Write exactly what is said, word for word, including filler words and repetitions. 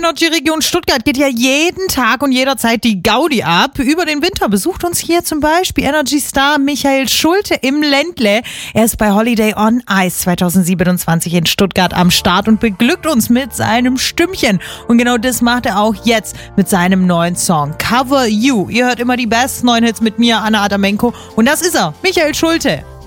Energy-Region Stuttgart geht ja jeden Tag und jederzeit die Gaudi ab. Über den Winter besucht uns hier zum Beispiel Energy-Star Michael Schulte im Ländle. Er ist bei Holiday on Ice zweitausendsiebenundzwanzig in Stuttgart am Start und beglückt uns mit seinem Stimmchen. Und genau das macht er auch jetzt mit seinem neuen Song Cover You. Ihr hört immer die besten neuen Hits mit mir, Anna Adamenko. Und das ist er, Michael Schulte.